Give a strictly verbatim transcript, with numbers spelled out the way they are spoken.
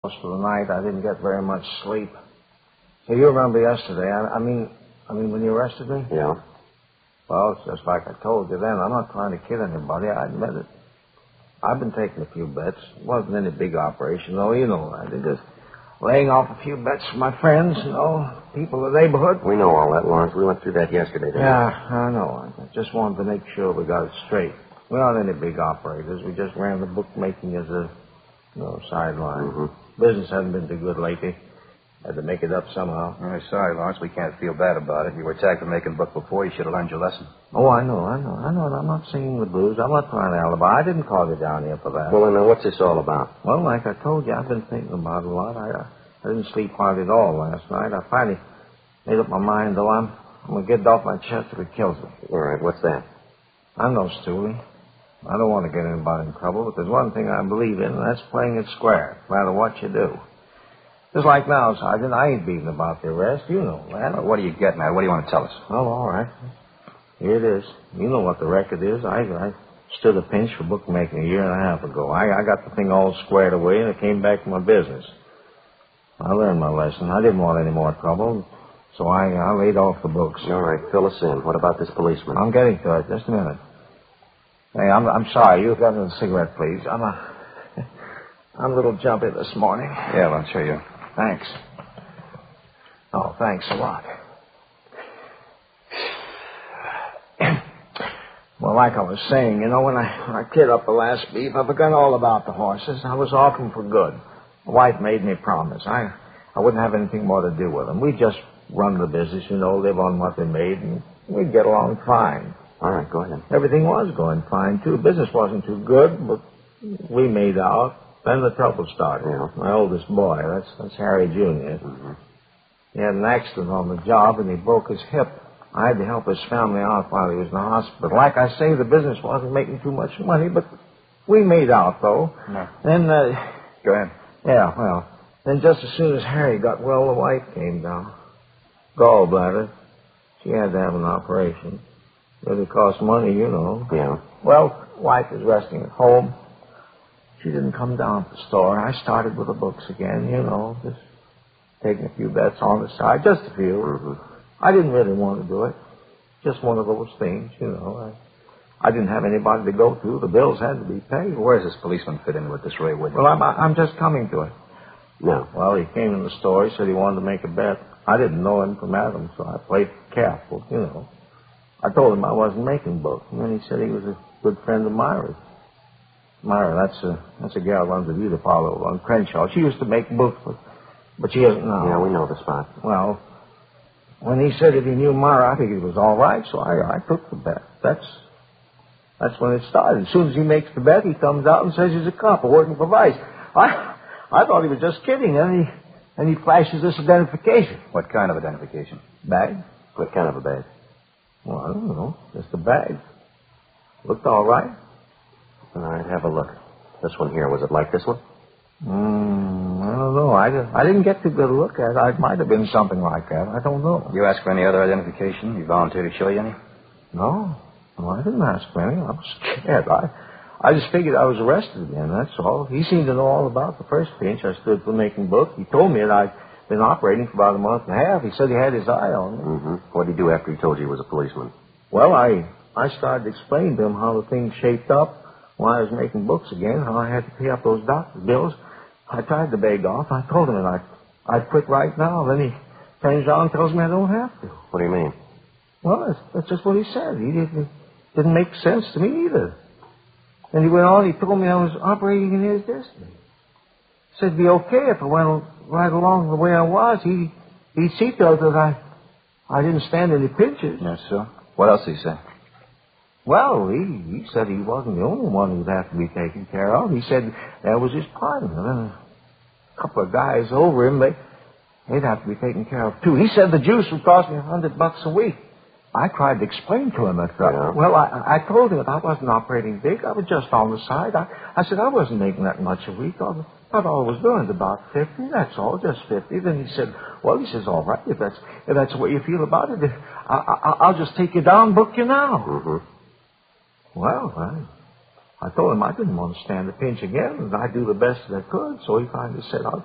for the night. I didn't get very much sleep. So you remember yesterday, I, I mean, I mean when you arrested me? Yeah. Well, it's just like I told you then. I'm not trying to kid anybody. I admit it. I've been taking a few bets. It wasn't any big operation, though. You know, I did just laying off a few bets for my friends, you know, people in the neighborhood. We know all that, Lawrence. We went through that yesterday, didn't Yeah, I know. I just wanted to make sure we got it straight. We're not any big operators. We just ran the bookmaking as a, you know, sideline. Mm-hmm. Business hasn't been too good lately. Had to make it up somehow. I'm sorry, Lawrence. We can't feel bad about it. You were tagged for making book before. You should have learned your lesson. Oh, I know, I know, I know. I'm not singing the blues. I'm not trying to alibi. I didn't call you down here for that. Well, then, uh, what's this all about? Well, like I told you, I've been thinking about it a lot. I, uh, I didn't sleep hardly at all last night. I finally made up my mind, though. I'm, I'm going to get it off my chest if it kills me. All right, what's that? I know, Stewie. I don't want to get anybody in trouble, but there's one thing I believe in, and that's playing it square, no matter what you do. Just like now, Sergeant, I ain't beating about the arrest. You know that. Well, what are you getting at? What do you want to tell us? Oh, all right. Here it is. You know what the record is. I, I stood a pinch for bookmaking a year and a half ago. I, I got the thing all squared away, and it came back to my business. I learned my lesson. I didn't want any more trouble, so I, I laid off the books. All right, fill us in. What about this policeman? I'm getting to it. Just a minute. Hey, I'm, I'm sorry. You've got a cigarette, please. I'm a, I'm a little jumpy this morning. Yeah, well, sure you. Thanks. Oh, thanks a lot. Well, like I was saying, you know, when I, when I cleared up the last beef, I forgot all about the horses. I was off them for good. My wife made me promise. I, I wouldn't have anything more to do with them. We'd just run the business, you know, live on what they made, and we'd get along fine. All right, go ahead. Everything was going fine, too. Business wasn't too good, but we made out. Then the trouble started. Yeah. My oldest boy, that's that's Harry Junior Mm-hmm. He had an accident on the job, and he broke his hip. I had to help his family out while he was in the hospital. Like I say, the business wasn't making too much money, but we made out, though. No. Then, uh... Go ahead. Yeah, well, then just as soon as Harry got well, the wife came down. Gallbladder. She had to have an operation. Really cost money, you know. Yeah. Well, wife is resting at home. She didn't come down to the store. I started with the books again, you know, just taking a few bets on the side, just a few. Mm-hmm. I didn't really want to do it. Just one of those things, you know. I, I didn't have anybody to go to. The bills had to be paid. Where does this policeman fit in with this Ray Wood? Well, I'm, I'm just coming to it. No. Well, he came in the store. He said he wanted to make a bet. I didn't know him from Adam, so I played careful, you know. I told him I wasn't making books, and then he said he was a good friend of Myra's. Myra, that's a, that's a gal who runs a beauty parlor on Crenshaw. She used to make books, but, but she isn't now. Yeah, we know the spot. Well, when he said that he knew Myra, I figured it was all right, so I, I took the bet. That's that's when it started. As soon as he makes the bet, he comes out and says he's a cop working for Vice. I I thought he was just kidding, and he and he flashes this identification. What kind of identification? Bag? What kind of a bag? Well, I don't know. Just a bag. Looked all right. All right, have a look. This one here, was it like this one? Mm, I don't know. I, I didn't get too good a look at it. It might have been something like that. I don't know. You ask for any other identification? You volunteer to show you any? No. No, I didn't ask for any. I was scared. I, I just figured I was arrested again, that's all. He seemed to know all about the first pinch. I stood for making book. He told me that I'd been operating for about a month and a half. He said he had his eye on me. Mm-hmm. What did he do after he told you he was a policeman? Well, I, I started explaining to him how the thing shaped up. When I was making books again, how I had to pay up those doctor's bills. I tried to beg off. I told him that I, I'd quit right now. Then he turns around and tells me I don't have to. What do you mean? Well, that's, that's just what he said. He didn't, didn't make sense to me either. And he went on, he told me I was operating in his destiny. He said it'd be okay if I went right along the way I was. He, he'd see to it that I, I didn't stand any pinches. Yes, sir. What else did he say? Well, he, he said he wasn't the only one who'd have to be taken care of. He said that was his partner. Then a couple of guys over him, they, they'd have to be taken care of, too. He said the juice would cost me a hundred bucks a week. I tried to explain to him that, uh, yeah. well, I, I told him that I wasn't operating big. I was just on the side. I, I said I wasn't making that much a week. I thought all I was doing was about fifty. That's all, just fifty. Then he said, well, he says, all right, if that's, if that's the way you feel about it, I, I, I'll just take you down, book you now. Mm-hmm. Well, I, I told him I didn't want to stand the pinch again, and I'd do the best that I could, so he finally said, I'll